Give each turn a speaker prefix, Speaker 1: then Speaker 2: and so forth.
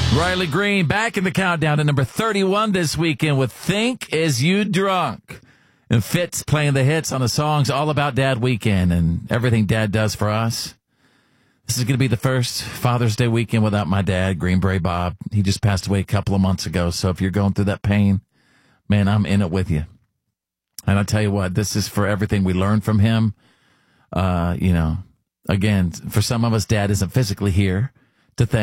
Speaker 1: Riley Green back in the countdown to number 31 this weekend with Think Is You Drunk. And Fitz playing the hits on the songs all about Dad weekend and everything Dad does for us. This is going to be the first Father's Day weekend without my dad, Green Beret Bob. He just passed away a couple of months ago. So if you're going through that pain, man, I'm in it with you. And I'll tell you what, this is for everything we learned from him. Again, for some of us, Dad isn't physically here to thank.